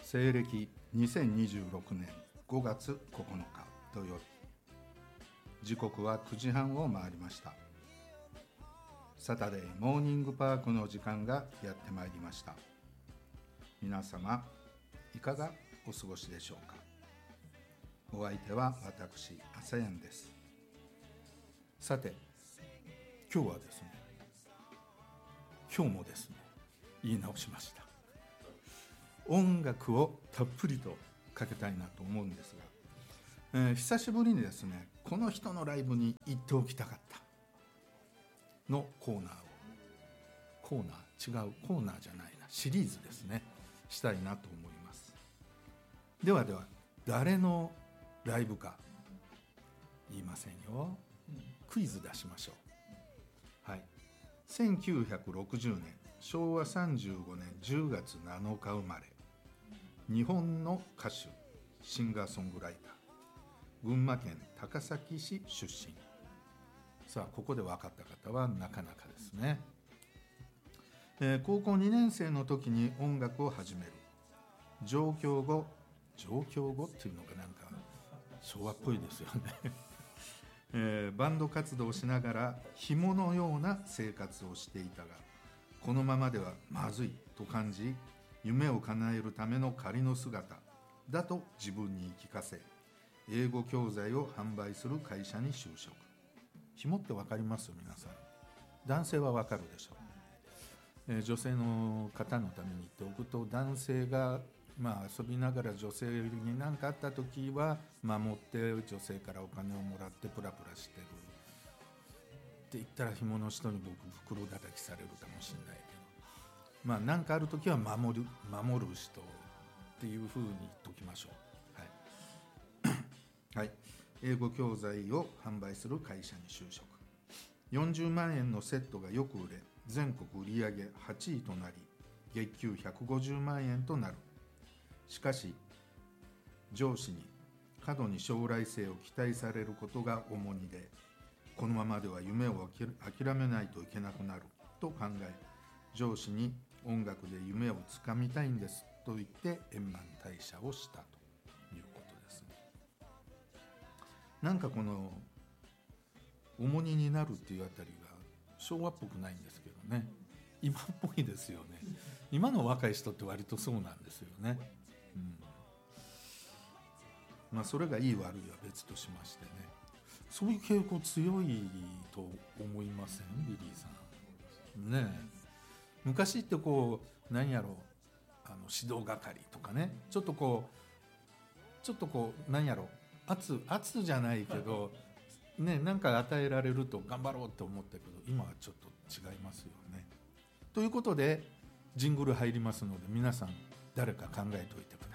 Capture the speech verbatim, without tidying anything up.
西暦にせんにじゅうろくねんごがつここのか土曜日、時刻はくじはんを回りました。サタデーモーニングパークの時間がやってまいりました。皆様いかがお過ごしでしょうか。お相手は私朝やんです。さて今日はですね今日もですね言い直しました。音楽をたっぷりとかけたいなと思うんですが、えー、久しぶりにですねこの人のライブに行っておきたかったのコーナーをコーナー違うコーナーじゃないなシリーズですねしたいなと思います。ではでは誰のライブか言いませんよ。クイズ出しましょう。はい、せんきゅうひゃくろくじゅうねんしょうわさんじゅうごねんじゅうがつなのか生まれ、日本の歌手シンガーソングライター、群馬県高崎市出身。さあここで分かった方はなかなかですね、えー、高校にねん生の時に音楽を始める。上京後上京後っていうのがなんか昭和っぽいですよね、えー、バンド活動をしながら紐のような生活をしていたが、このままではまずいと感じ、夢を叶えるための仮の姿だと自分に言い聞かせ、英語教材を販売する会社に就職。紐って分かります皆さん。男性は分かるでしょう、えー、女性の方のために言っておくと、男性がまあ遊びながら女性に何かあった時は守って女性からお金をもらってプラプラしてるって言ったら、紐の人に僕袋叩きされるかもしれないけど、まあ何かある時は守る守る人っていうふうに言っときましょう。はい、はい、英語教材を販売する会社に就職。よんじゅうまんえんのセットがよく売れ、全国売上はちいとなり、月給ひゃくごじゅうまんえんとなる。しかし上司に過度に将来性を期待されることが重荷で、このままでは夢を諦めないといけなくなると考え、上司に音楽で夢をつかみたいんですと言って円満退社をしたということですね。なんかこの重荷になるっていうあたりが昭和っぽくないんですけどね、今っぽいですよね。今の若い人って割とそうなんですよね。うん、まあそれがいい悪いは別としましてね、そういう傾向強いと思いませんリリーさんね。え昔ってこう何やろう、あの指導係とかね、ちょっとこうちょっとこう何やろう圧圧じゃないけどね、なんか与えられると頑張ろうって思ったけど、今はちょっと違いますよね。ということでジングル入りますので、皆さん誰か考えておいてください。